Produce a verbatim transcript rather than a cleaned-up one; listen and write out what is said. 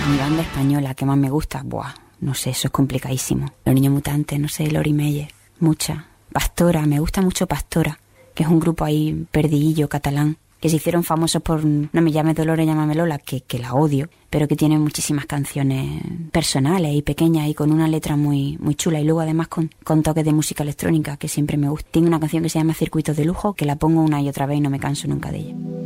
Mi banda española que más me gusta, buah, no sé, eso es complicadísimo. Los Niños Mutantes, no sé, Lori Meyer, mucha. Pastora, me gusta mucho Pastora, que es un grupo ahí perdidillo catalán, que se hicieron famosos por No me llames Dolores, llámame Lola, que, que la odio, pero que tiene muchísimas canciones personales y pequeñas y con una letra muy muy chula, y luego además con, con toques de música electrónica que siempre me gusta. Tiene una canción que se llama Circuitos de Lujo, que la pongo una y otra vez y no me canso nunca de ella.